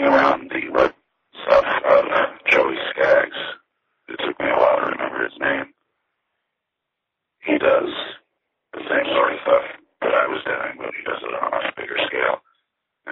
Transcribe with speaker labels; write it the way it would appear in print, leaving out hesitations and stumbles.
Speaker 1: around the red stuff of Joey Skaggs. It took me a while to remember his name. He does the same sort of stuff that I was doing, but he does it on a much bigger scale.